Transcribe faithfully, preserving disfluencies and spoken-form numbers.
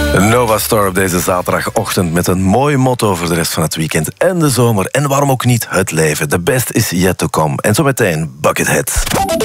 Nova Star op deze zaterdagochtend met een mooi motto voor de rest van het weekend en de zomer. En waarom ook niet het leven. The best is yet to come. En zometeen Buckethead.